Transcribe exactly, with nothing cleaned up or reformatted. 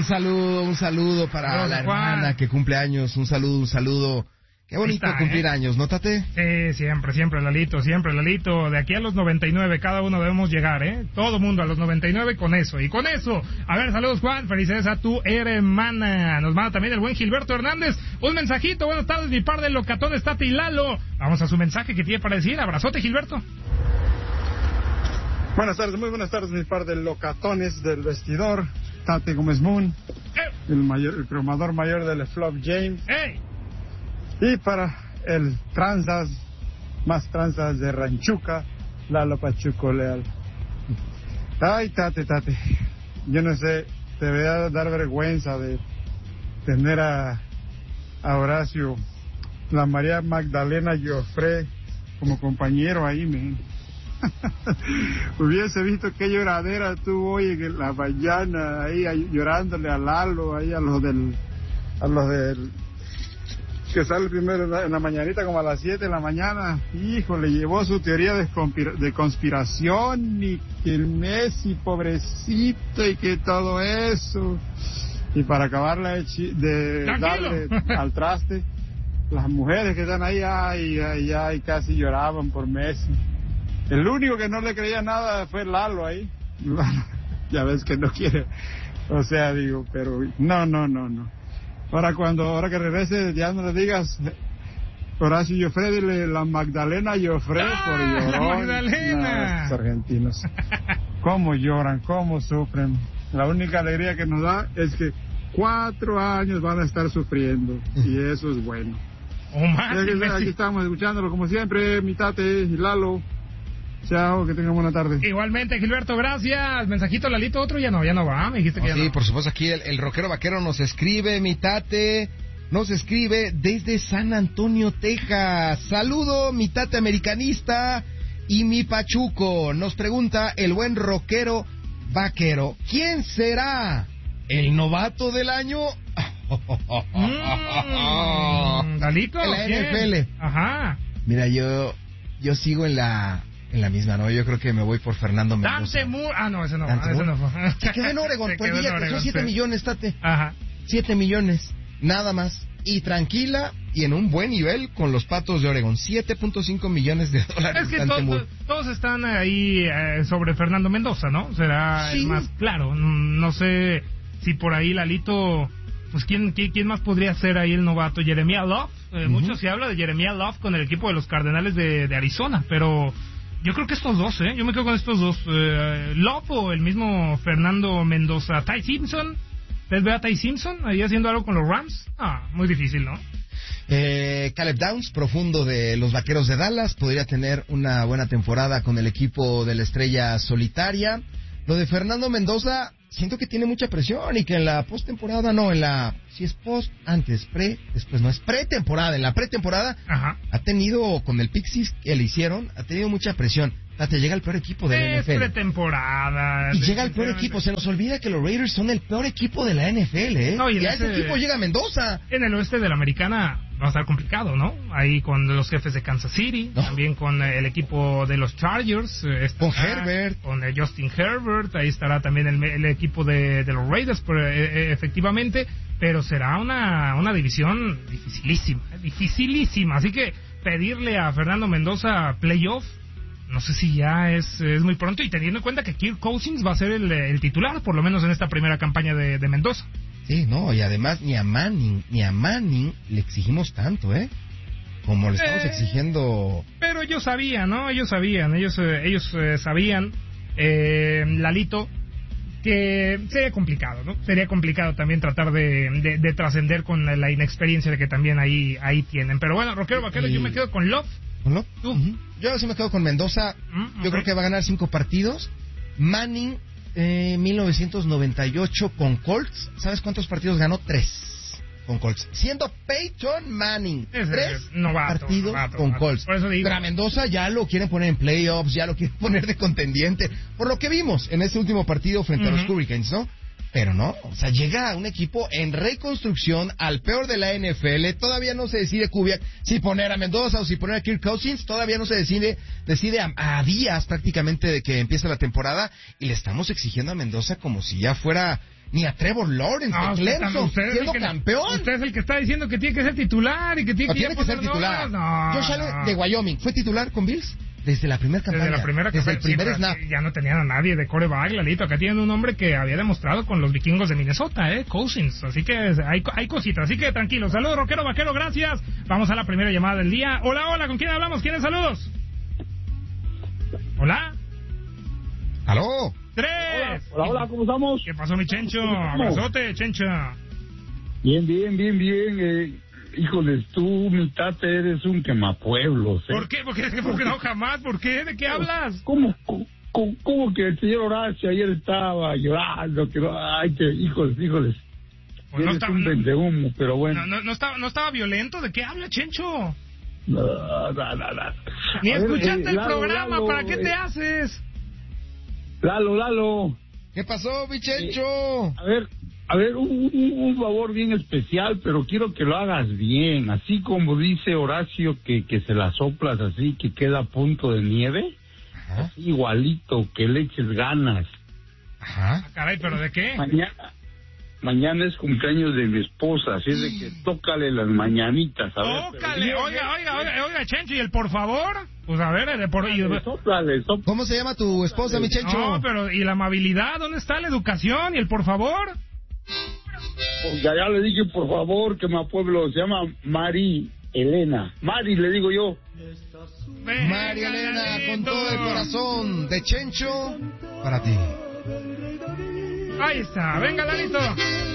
saludo, un saludo para Saludos, la Juan. hermana que cumple años, un saludo, un saludo. Qué bonito está, cumplir ¿eh? años, ¿no, Tate? Sí, siempre, siempre, Lalito, siempre, Lalito. De aquí a los noventa y nueve, cada uno debemos llegar, ¿eh? Todo mundo a los noventa y nueve con eso. Y con eso, a ver, saludos, Juan. Felicidades a tu hermana. Nos manda también el buen Gilberto Hernández. Un mensajito. Buenas tardes, mi par de locatones, Tate y Lalo. Vamos a su mensaje que tiene para decir. Abrazote, Gilberto. Buenas tardes, muy buenas tardes, mi par de locatones del vestidor. Tate Gómez Moon, Eh, el mayor, el cromador mayor del Flop James. ¡Ey! Y para el tranzas, más tranzas de Ranchuca, Lalo Pachuco Leal. Ay, Tate, Tate, yo no sé, te voy a dar vergüenza de tener a, a Horacio, la María Magdalena Joffre, como compañero ahí, men. Hubiese visto qué lloradera tuvo hoy en la mañana, ahí, ahí llorándole a Lalo, ahí a los del, a los del, que sale primero en la, en la mañanita como a las siete de la mañana. Hijo, le llevó su teoría de, conspira, de conspiración y que el Messi pobrecito y que todo eso. Y para acabarla de, chi, de darle al traste, las mujeres que están ahí, ay, ay, ay, casi lloraban por Messi. El único que no le creía nada fue Lalo ahí. Ya ves que no quiere. O sea, digo, pero no, no, no, no. Ahora cuando, ahora que regrese, ya no le digas Horacio Joffre, dile la Magdalena Joffre ¡Ah, por llorón. la Magdalena! No, estos argentinos. Cómo lloran, cómo sufren. La única alegría que nos da es que cuatro años van a estar sufriendo. Y eso es bueno. Oh, man, aquí, aquí estamos escuchándolo como siempre, mi Tate y Lalo. Chao, que tengan buena tarde. Igualmente, Gilberto, gracias. Mensajito, Lalito, otro ya no, ya no va. Me dijiste que Oh, ya sí, no. por supuesto, aquí el, el rockero vaquero nos escribe, mi Tate, nos escribe desde San Antonio, Texas. Saludo, mi Tate americanista y mi Pachuco. Nos pregunta el buen rockero vaquero, ¿quién será el novato del año? Mm, Lalito, en la ¿quién? N F L. Ajá. Mira, yo, yo sigo en la... En la misma, ¿no? Yo creo que me voy por Fernando Mendoza. Dante Moore. Ah, no, ese no. Dante ese Moore. no fue. Se quedó en Oregon. Se Pues quedó en billete, Oregon, son siete sí. millones, Tate. Ajá. siete millones. Nada más. Y tranquila y en un buen nivel con los Patos de Oregon. siete punto cinco millones de dólares. Es que Dante to- Moore. to- todos están ahí eh, sobre Fernando Mendoza, ¿no? Será Sí. el más claro. Mm, No sé si por ahí Lalito, pues quién quién, quién más podría ser ahí el novato. Jeremiah Love. Eh, Ujú. Mucho se habla de Jeremiah Love con el equipo de los Cardenales de, de Arizona, pero yo creo que estos dos, ¿eh? Yo me quedo con estos dos. Eh, Love o el mismo Fernando Mendoza. Ty Simpson. ¿Ves ve a Ty Simpson ahí haciendo algo con los Rams? Ah, muy difícil, ¿no? Eh, Caleb Downs, profundo de los Vaqueros de Dallas, podría tener una buena temporada con el equipo de la estrella solitaria. Lo de Fernando Mendoza, siento que tiene mucha presión y que en la postemporada, no, en la, si es post, antes, pre, después no, es pretemporada, en la pretemporada, Ajá. ha tenido, con el Pixies que le hicieron, ha tenido mucha presión. Te llega el peor equipo de la N Es F L. pretemporada. Y llega el peor equipo, se nos olvida que los Raiders son el peor equipo de la N F L, ¿eh? No, y y en a ese ese- equipo llega Mendoza. En el oeste de la Americana va a estar complicado, ¿no? Ahí con los Jefes de Kansas City, No. también con eh, el equipo de los Chargers. eh, estará, Con Herbert. Con eh, Justin Herbert, ahí estará también el, el equipo de, de los Raiders, pero, eh, eh, efectivamente, pero será una, una división dificilísima, eh, dificilísima. Así que pedirle a Fernando Mendoza playoff, no sé si ya es, es muy pronto, y teniendo en cuenta que Kirk Cousins va a ser el, el titular, por lo menos en esta primera campaña de, de Mendoza. Sí, no, y además ni a Manning, ni a Manning le exigimos tanto, ¿eh? Como le estamos Eh. exigiendo... Pero ellos sabían, ¿no? Ellos sabían, ellos eh, ellos eh, sabían, eh, Lalito, que sería complicado, ¿no? Sería complicado también tratar de, de, de trascender con la, la inexperiencia que también ahí ahí tienen. Pero bueno, Roquero Vaquero, Y- yo me quedo con Love. ¿No? ¿Tú? Ujú. Yo sí me quedo con Mendoza. Mm, Yo ok. creo que va a ganar cinco partidos. Manning, eh, mil novecientos noventa y ocho con Colts. ¿Sabes cuántos partidos ganó? Tres con Colts. Siendo Peyton Manning. Es, Tres eh, novato, partidos novato, con novato. Colts. Por eso digo. Pero a Mendoza ya lo quieren poner en playoffs, ya lo quieren poner de contendiente. Por lo que vimos en ese último partido frente a los Ujú. Hurricanes, ¿no? Pero no, o sea, llega un equipo en reconstrucción al peor de la N F L, todavía no se decide Kubiak si poner a Mendoza o si poner a Kirk Cousins, todavía no se decide, decide a, a días prácticamente de que empiece la temporada, y le estamos exigiendo a Mendoza como si ya fuera ni a Trevor Lawrence No, de usted, Clemson, usted es siendo el que, campeón. Usted es el que está diciendo que tiene que ser titular y que tiene No que, tiene que ser poner titular. nombres. No, Josh Allen no. de Wyoming, ¿fue titular con Bills? Desde la primera campaña. Desde la primera Desde el campaña, primer sí, snap. Ya no tenían a nadie de quarterback, Lalito. Acá tienen un hombre que había demostrado con los vikingos de Minnesota, ¿eh? Cousins. Así que hay, hay cositas. Así que tranquilo. Saludos, rockero, vaquero, gracias. Vamos a la primera llamada del día. Hola, hola, ¿con quién hablamos? ¿Quiénes saludos? Hola. ¡Aló! ¡Tres! Hola, hola, ¿cómo estamos? ¿Qué pasó, mi Chencho? Abrazote, Chencho. Bien, bien, bien, bien. Eh, híjoles, tú, mi tate, eres un quemapueblos. ¿eh? ¿Por qué? ¿Por qué? ¿Por qué no jamás? ¿Por qué? ¿De qué hablas? ¿Cómo, cómo, cómo que el señor Horacio ayer estaba llorando? Que no, ay, que, híjoles, híjoles. Pues no eres está- un no- vendehumo, pero bueno. No, no, no, estaba, ¿No estaba violento? ¿De qué habla, Chencho? No, no, no, no. Ni A ver, escuchaste eh, el Lalo, programa, Lalo, ¿para qué eh, te haces? Lalo, Lalo. ¿Qué pasó, Vichencho? A ver, a ver, un, un, un favor bien especial, pero quiero que lo hagas bien, así como dice Horacio que, que se la soplas así, que queda a punto de nieve, Ajá. así igualito, que le eches ganas. Ajá. Ah, caray, ¿pero de qué? Mañana, mañana es cumpleaños de mi esposa, así es de que tócale las mañanitas, a ver. pero Tócale, bien, oiga, ¿eh? oiga, oiga, oiga, Chencho, ¿y el por favor? Pues a ver, el por... y- Sóplale, sóplale. ¿Cómo se llama tu esposa, mi Chencho? No, pero ¿y la amabilidad? ¿Dónde está la educación y el por favor? Pues ya, ya le dije, por favor, que me apueblo, se llama Mari Elena. Mari, le digo yo. Venga, María Elena, con Lalito. todo el corazón de Chencho, para ti. Ahí está, venga, Lalito.